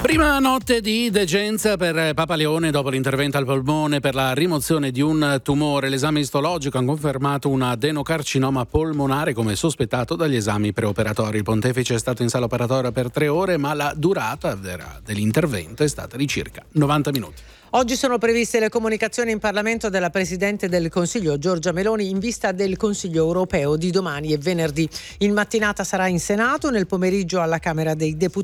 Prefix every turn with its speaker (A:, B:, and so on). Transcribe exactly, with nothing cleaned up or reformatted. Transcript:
A: Prima notte di degenza per Papa Leone dopo l'intervento al polmone per la rimozione di un tumore. L'esame istologico ha confermato un adenocarcinoma polmonare come sospettato dagli esami preoperatori. Il pontefice è stato in sala operatoria per tre ore, ma la durata dell'intervento è stata di circa novanta minuti.
B: Oggi sono previste le comunicazioni in Parlamento della Presidente del Consiglio Giorgia Meloni in vista del Consiglio europeo di domani e venerdì. In mattinata sarà in Senato, nel pomeriggio alla Camera dei Deputati.